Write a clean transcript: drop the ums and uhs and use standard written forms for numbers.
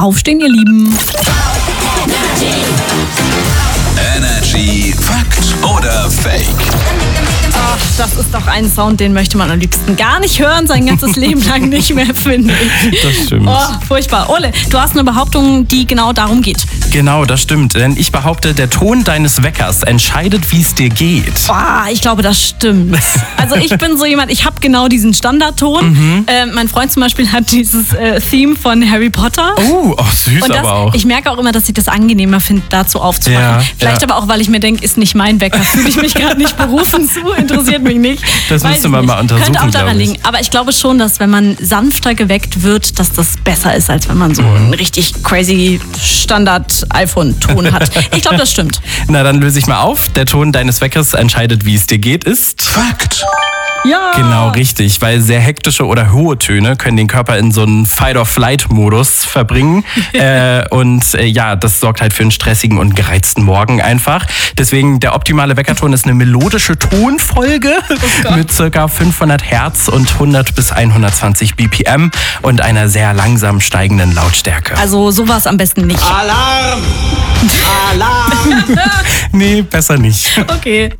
Aufstehen, ihr Lieben. Energy Fakt oder Fake? Ach, das ist doch ein Sound, den möchte man am liebsten gar nicht hören, sein ganzes Leben lang nicht mehr, finde ich. Das stimmt. Oh, furchtbar. Ole, du hast eine Behauptung, die genau darum geht. Genau, das stimmt. Denn ich behaupte, der Ton deines Weckers entscheidet, wie es dir geht. Boah, ich glaube, das stimmt. Also ich bin so jemand, ich habe genau diesen Standardton. Mein Freund zum Beispiel hat dieses Theme von Harry Potter. Oh, süß Und aber auch. ich merke auch immer, dass ich das angenehmer finde, dazu aufzuwachen. Ja, Vielleicht ja. aber auch, weil ich mir denke, ist nicht mein Wecker. Fühle ich mich gerade nicht berufen zu, interessiert mich nicht. Das Weiß müsste ich man nicht. mal untersuchen, Könnte auch daran glaub ich. liegen. Aber ich glaube schon, dass wenn man sanfter geweckt wird, dass das besser ist, als wenn man so einen richtig crazy Standard-iPhone-Ton hat. Ich glaube, das stimmt. Na, dann löse ich mal auf. Der Ton deines Weckers entscheidet, wie es dir geht, ist... Fakt. Ja. Genau, richtig. Weil sehr hektische oder hohe Töne können den Körper in so einen Fight-or-Flight-Modus verbringen. Ja, das sorgt halt für einen stressigen und gereizten Morgen einfach. Deswegen, der optimale Weckerton ist eine melodische Tonfolge mit ca. 500 Hertz und 100 bis 120 BPM und einer sehr langsam steigenden Lautstärke. Also sowas am besten nicht. Alarm! Alarm! Nee, besser nicht. Okay.